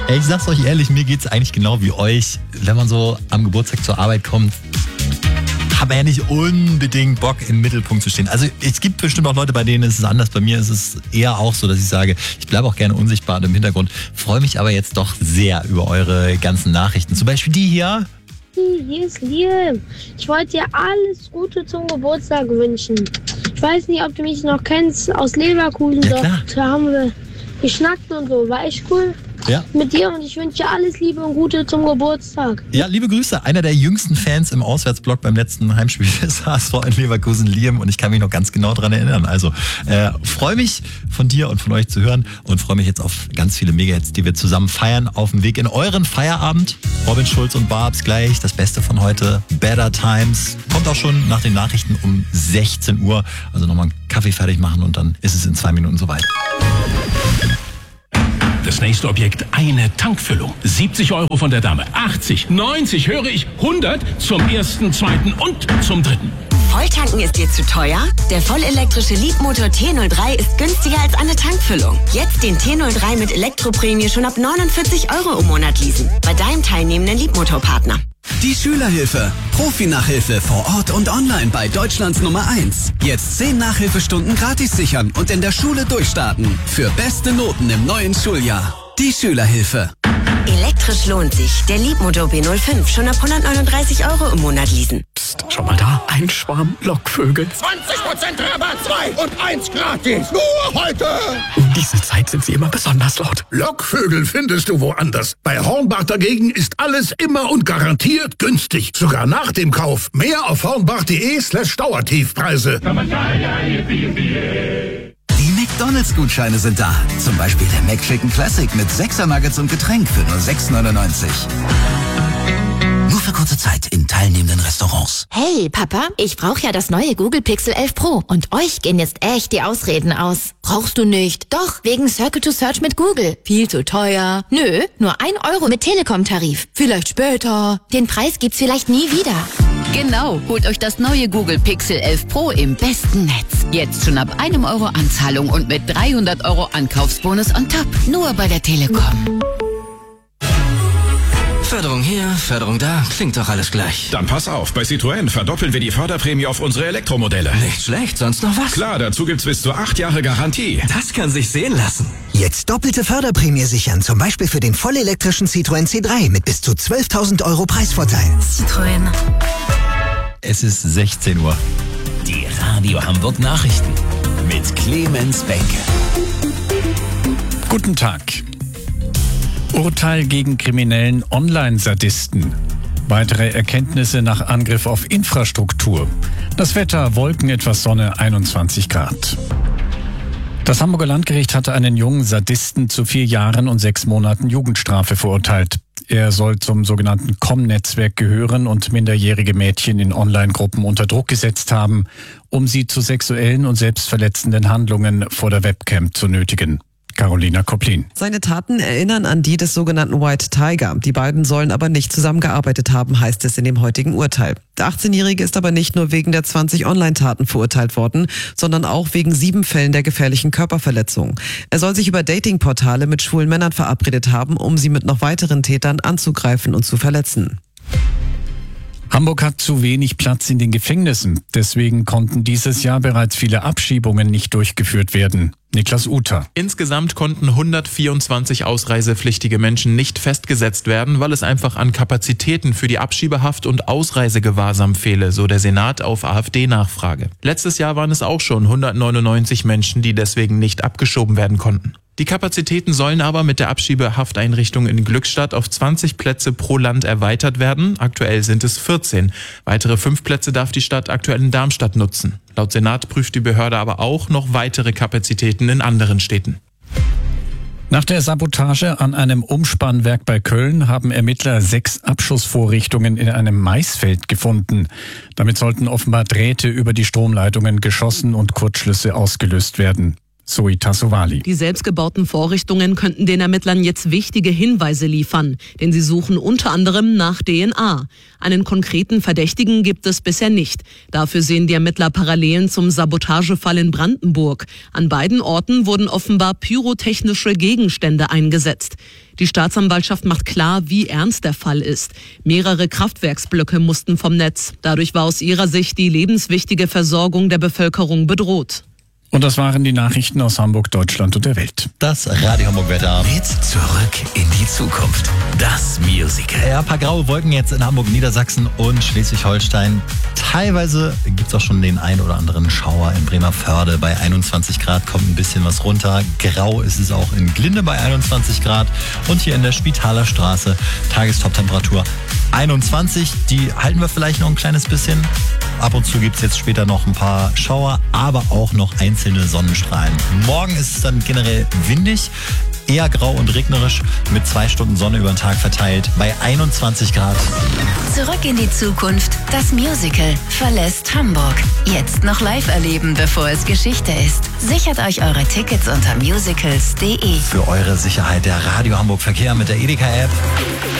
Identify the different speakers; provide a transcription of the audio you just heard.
Speaker 1: Ich sag's euch ehrlich, mir geht's eigentlich genau wie euch. Wenn man so am Geburtstag zur Arbeit kommt, hat man ja nicht unbedingt Bock, im Mittelpunkt zu stehen. Also es gibt bestimmt auch Leute, bei denen ist es anders. Bei mir ist es eher auch so, dass ich sage, ich bleibe auch gerne unsichtbar im Hintergrund. Freue mich aber jetzt doch sehr über eure ganzen Nachrichten. Zum Beispiel die hier.
Speaker 2: Hier ist Liam. Ich wollte dir alles Gute zum Geburtstag wünschen. Ich weiß nicht, ob du mich noch kennst aus Leverkusen.
Speaker 1: Ja, klar.
Speaker 2: Da haben wir geschnackt und so. War echt cool.
Speaker 1: Ja.
Speaker 2: Mit dir und ich wünsche dir alles Liebe und Gute zum Geburtstag.
Speaker 1: Ja, liebe Grüße. Einer der jüngsten Fans im Auswärtsblock beim letzten Heimspiel des HSV in Leverkusen, Liam. Und ich kann mich noch ganz genau daran erinnern. Also freue mich von dir und von euch zu hören und freue mich jetzt auf ganz viele Mega-Hits, die wir zusammen feiern auf dem Weg in euren Feierabend. Robin Schulz und Barbs gleich, das Beste von heute. Better Times. Kommt auch schon nach den Nachrichten um 16 Uhr. Also nochmal einen Kaffee fertig machen und dann ist es in 2 Minuten soweit.
Speaker 3: Das nächste Objekt, eine Tankfüllung. 70 € von der Dame, 80, 90, höre ich, 100 zum ersten, zweiten und zum dritten.
Speaker 4: Volltanken ist dir zu teuer? Der vollelektrische Leapmotor T03 ist günstiger als eine Tankfüllung. Jetzt den T03 mit Elektroprämie schon ab 49 € im Monat leasen. Bei deinem teilnehmenden Leapmotor-Partner.
Speaker 5: Die Schülerhilfe. Profi-Nachhilfe vor Ort und online bei Deutschlands Nummer 1. Jetzt 10 Nachhilfestunden gratis sichern und in der Schule durchstarten. Für beste Noten im neuen Schuljahr. Die Schülerhilfe.
Speaker 4: Elektrisch lohnt sich. Der Leapmotor B05 schon ab 139 € im Monat leasen.
Speaker 3: Psst, schau mal da, ein Schwarm Lockvögel.
Speaker 6: 20% Rabatt, 2 und 1 gratis. Nur heute.
Speaker 3: Um diese Zeit sind sie immer besonders laut.
Speaker 6: Lockvögel findest du woanders. Bei Hornbach dagegen ist alles immer und garantiert günstig. Sogar nach dem Kauf. Mehr auf hornbach.de/Dauertiefpreise.
Speaker 5: Die McDonalds-Gutscheine sind da. Zum Beispiel der McChicken Classic mit 6er Nuggets und Getränk für nur 6,99. Nur für kurze Zeit in teilnehmenden Restaurants.
Speaker 7: Hey, Papa, ich brauche ja das neue Google Pixel 11 Pro. Und euch gehen jetzt echt die Ausreden aus. Brauchst du nicht? Doch, wegen Circle to Search mit Google. Viel zu teuer. Nö, nur 1 € mit Telekom-Tarif. Vielleicht später. Den Preis gibt's vielleicht nie wieder.
Speaker 8: Genau, holt euch das neue Google Pixel 11 Pro im besten Netz. Jetzt schon ab 1 € Anzahlung und mit 300 € Ankaufsbonus on top. Nur bei der Telekom.
Speaker 5: Förderung hier, Förderung da, klingt doch alles gleich.
Speaker 3: Dann pass auf, bei Citroën verdoppeln wir die Förderprämie auf unsere Elektromodelle.
Speaker 5: Nicht schlecht, sonst noch was?
Speaker 3: Klar, dazu gibt's bis zu 8 Jahre Garantie.
Speaker 5: Das kann sich sehen lassen.
Speaker 9: Jetzt doppelte Förderprämie sichern, zum Beispiel für den vollelektrischen Citroën C3 mit bis zu 12.000 € Preisvorteil.
Speaker 4: Citroën.
Speaker 1: Es ist 16 Uhr.
Speaker 10: Die Radio Hamburg Nachrichten mit Clemens Benke.
Speaker 11: Guten Tag. Urteil gegen kriminellen Online-Sadisten. Weitere Erkenntnisse nach Angriff auf Infrastruktur. Das Wetter, Wolken, etwas Sonne, 21 Grad. Das Hamburger Landgericht hatte einen jungen Sadisten zu 4 Jahren und 6 Monaten Jugendstrafe verurteilt. Er soll zum sogenannten Com-Netzwerk gehören und minderjährige Mädchen in Online-Gruppen unter Druck gesetzt haben, um sie zu sexuellen und selbstverletzenden Handlungen vor der Webcam zu nötigen. Carolina Koplin.
Speaker 12: Seine Taten erinnern an die des sogenannten White Tiger. Die beiden sollen aber nicht zusammengearbeitet haben, heißt es in dem heutigen Urteil. Der 18-Jährige ist aber nicht nur wegen der 20 Online-Taten verurteilt worden, sondern auch wegen 7 Fällen der gefährlichen Körperverletzung. Er soll sich über Datingportale mit schwulen Männern verabredet haben, um sie mit noch weiteren Tätern anzugreifen und zu verletzen.
Speaker 11: Hamburg hat zu wenig Platz in den Gefängnissen. Deswegen konnten dieses Jahr bereits viele Abschiebungen nicht durchgeführt werden. Niklas Uter.
Speaker 13: Insgesamt konnten 124 ausreisepflichtige Menschen nicht festgesetzt werden, weil es einfach an Kapazitäten für die Abschiebehaft und Ausreisegewahrsam fehle, so der Senat auf AfD-Nachfrage. Letztes Jahr waren es auch schon 199 Menschen, die deswegen nicht abgeschoben werden konnten. Die Kapazitäten sollen aber mit der Abschiebehafteinrichtung in Glückstadt auf 20 Plätze pro Land erweitert werden. Aktuell sind es 14. Weitere 5 Plätze darf die Stadt aktuell in Darmstadt nutzen. Laut Senat prüft die Behörde aber auch noch weitere Kapazitäten in anderen Städten.
Speaker 11: Nach der Sabotage an einem Umspannwerk bei Köln haben Ermittler 6 Abschussvorrichtungen in einem Maisfeld gefunden. Damit sollten offenbar Drähte über die Stromleitungen geschossen und Kurzschlüsse ausgelöst werden. Zoe Tassovali.
Speaker 14: Die selbstgebauten Vorrichtungen könnten den Ermittlern jetzt wichtige Hinweise liefern, denn sie suchen unter anderem nach DNA. Einen konkreten Verdächtigen gibt es bisher nicht. Dafür sehen die Ermittler Parallelen zum Sabotagefall in Brandenburg. An beiden Orten wurden offenbar pyrotechnische Gegenstände eingesetzt. Die Staatsanwaltschaft macht klar, wie ernst der Fall ist. Mehrere Kraftwerksblöcke mussten vom Netz. Dadurch war aus ihrer Sicht die lebenswichtige Versorgung der Bevölkerung bedroht.
Speaker 11: Und das waren die Nachrichten aus Hamburg, Deutschland und der Welt.
Speaker 1: Das Radio Hamburg Wetter.
Speaker 10: Mit Zurück in die Zukunft. Das Musical.
Speaker 1: Ja, ein paar graue Wolken jetzt in Hamburg, Niedersachsen und Schleswig-Holstein. Teilweise gibt es auch schon den ein oder anderen Schauer in Bremervörde. Bei 21 Grad kommt ein bisschen was runter. Grau ist es auch in Glinde bei 21 Grad. Und hier in der Spitaler Straße Tagestoptemperatur 21. Die halten wir vielleicht noch ein kleines bisschen. Ab und zu gibt es jetzt später noch ein paar Schauer, aber auch noch einzelne Sonnenstrahlen. Morgen ist es dann generell windig, eher grau und regnerisch, mit 2 Stunden Sonne über den Tag verteilt bei 21 Grad.
Speaker 8: Zurück in die Zukunft. Das Musical verlässt Hamburg. Jetzt noch live erleben, bevor es Geschichte ist. Sichert euch eure Tickets unter musicals.de.
Speaker 1: Für eure Sicherheit der Radio Hamburg Verkehr mit der Edeka-App.